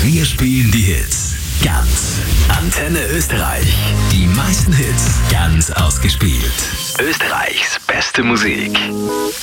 Wir spielen die Hits. Ganz. Antenne Österreich. Die meisten Hits ganz ausgespielt. Österreichs beste Musik.